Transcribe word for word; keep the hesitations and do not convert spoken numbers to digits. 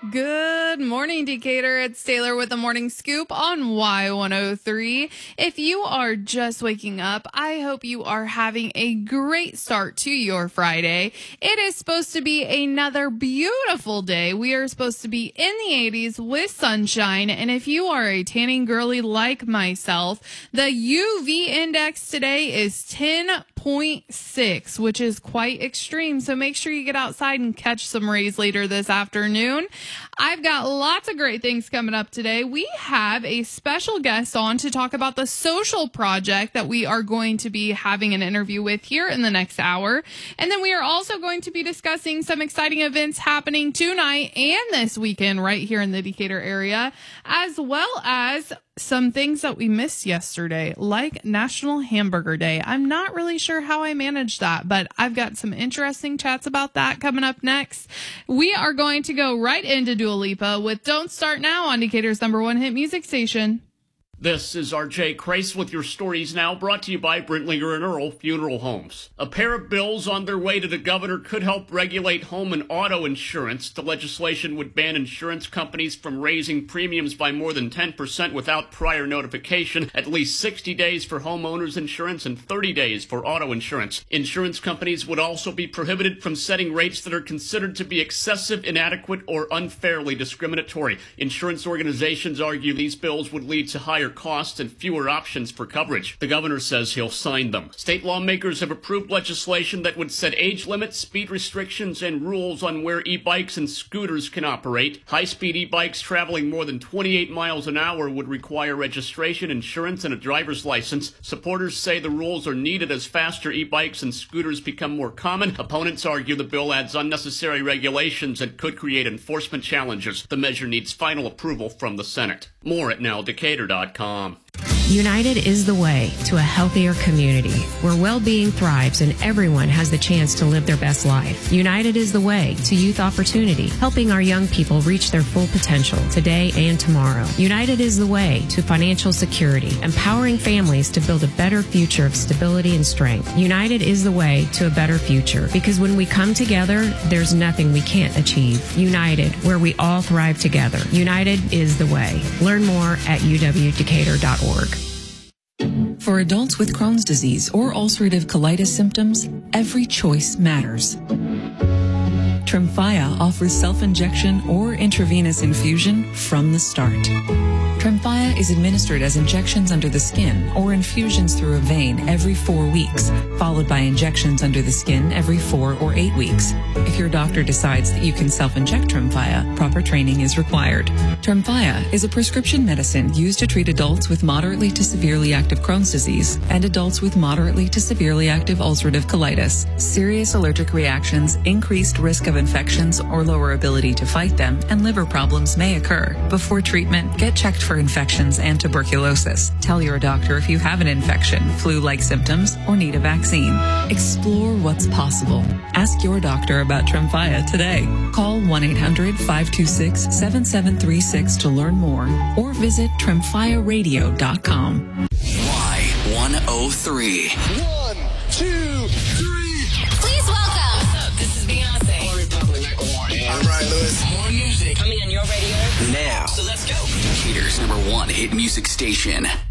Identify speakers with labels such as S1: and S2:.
S1: Good morning, Decatur. It's Taylor with the Morning Scoop on Y one oh three. If you are just waking up, I hope you are having a great start to your Friday. It is supposed to be another beautiful day. We are supposed to be in the eighties with sunshine. And if you are a tanning girly like myself, the U V index today is ten point six, which is quite extreme. So make sure you get outside and catch some rays later this afternoon. I've got lots of great things coming up today. We have a special guest on to talk about the social project that we are going to be having an interview with here in the next hour. And then we are also going to be discussing some exciting events happening tonight and this weekend right here in the Decatur area, as well as some things that we missed yesterday, like National Hamburger Day. I'm not really sure how I managed that, but I've got some interesting chats about that coming up next. We are going to go right into Dua Lipa with Don't Start Now on Decatur's number one hit music station.
S2: This is R J Crace with your stories now, brought to you by Brentlinger and Earl Funeral Homes. A pair of bills on their way to the governor could help regulate home and auto insurance. The legislation would ban insurance companies from raising premiums by more than ten percent without prior notification, at least sixty days for homeowners insurance and thirty days for auto insurance. Insurance companies would also be prohibited from setting rates that are considered to be excessive, inadequate, or unfairly discriminatory. Insurance organizations argue these bills would lead to higher costs and fewer options for coverage. The governor says he'll sign them. State lawmakers have approved legislation that would set age limits, speed restrictions, and rules on where e-bikes and scooters can operate. High-speed e-bikes traveling more than twenty-eight miles an hour would require registration, insurance, and a driver's license. Supporters say the rules are needed as faster e-bikes and scooters become more common. Opponents argue the bill adds unnecessary regulations and could create enforcement challenges. The measure needs final approval from the Senate. More at now decatur dot com.
S3: United is the way to a healthier community where well-being thrives and everyone has the chance to live their best life. United is the way to youth opportunity, helping our young people reach their full potential today and tomorrow. United is the way to financial security, empowering families to build a better future of stability and strength. United is the way to a better future because when we come together, there's nothing we can't achieve. United, where we all thrive together. United is the way. Learn more at u w decatur dot org.
S4: For adults with Crohn's disease or ulcerative colitis symptoms, every choice matters. Tremfya offers self-injection or intravenous infusion from the start. Tremfya is administered as injections under the skin or infusions through a vein every four weeks, followed by injections under the skin every four or eight weeks. If your doctor decides that you can self-inject Tremfya, proper training is required. Tremfya is a prescription medicine used to treat adults with moderately to severely active Crohn's disease and adults with moderately to severely active ulcerative colitis. Serious allergic reactions, increased risk of infections or lower ability to fight them, and liver problems may occur. Before treatment, get checked for infections and tuberculosis. Tell your doctor if you have an infection, flu-like symptoms, or need a vaccine. Explore what's possible. Ask your doctor about Tremfya today. Call one eight hundred five two six seven seven three six to learn more or visit tremfya radio dot com.
S5: Y one oh three.
S6: One, two, three.
S7: Please welcome.
S8: What's up? This is Beyonce.
S6: I'm Ryan Lewis.
S8: More music coming on your radio
S5: Now.
S8: So let's go.
S5: Decatur's number one hit music station.